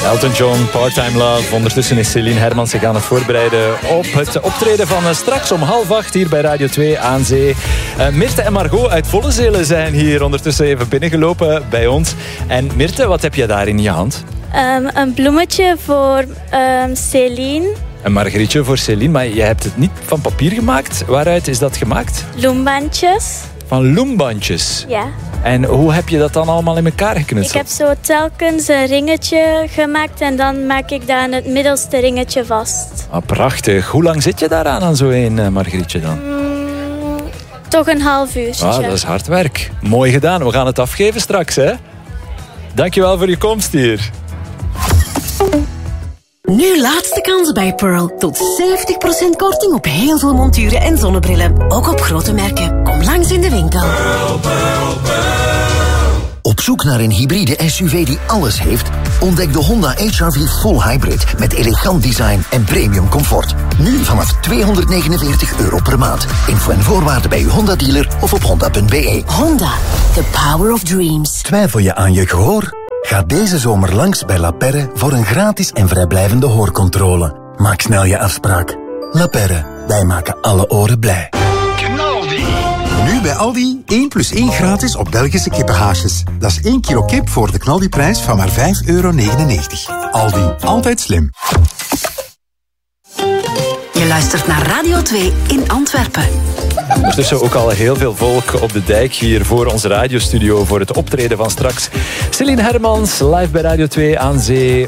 Elton John, Part-Time Love. Ondertussen is Céline Hermans zich aan het voorbereiden op het optreden van straks om 7:30 hier bij Radio 2 aan Zee. Mirte en Margot uit Vollezelen zijn hier ondertussen even binnengelopen bij ons. En Mirte, wat heb je daar in je hand? Een bloemetje voor Céline. Een margrietje voor Céline, maar je hebt het niet van papier gemaakt. Waaruit is dat gemaakt? Loembandjes. Van loembandjes? Ja. En hoe heb je dat dan allemaal in elkaar geknutseld? Ik heb zo telkens een ringetje gemaakt en dan maak ik daar het middelste ringetje vast. Ah, prachtig. Hoe lang zit je daaraan aan zo'n margrietje dan? Toch een half uurtje. Ah, dat is hard werk. Mooi gedaan. We gaan het afgeven straks, hè? Dankjewel voor je komst hier. Nu laatste kans bij Pearl. Tot 70% korting op heel veel monturen en zonnebrillen. Ook op grote merken. Kom langs in de winkel. Op zoek naar een hybride SUV die alles heeft? Ontdek de Honda HR-V Full Hybrid met elegant design en premium comfort. Nu vanaf €249 per maand. Info en voorwaarden bij uw Honda-dealer of op honda.be. Honda, the power of dreams. Twijfel je aan je gehoor? Ga deze zomer langs bij La Perre voor een gratis en vrijblijvende hoorcontrole. Maak snel je afspraak. La Perre, wij maken alle oren blij. Knaldi! Nu bij Aldi 1+1 gratis op Belgische kippenhaasjes. Dat is 1 kilo kip voor de Knaldi-prijs van maar €5,99. Aldi, altijd slim. Je luistert naar Radio 2 in Antwerpen. Ondertussen ook al heel veel volk op de dijk hier voor onze radiostudio voor het optreden van straks. Céline Hermans, live bij Radio 2 aan Zee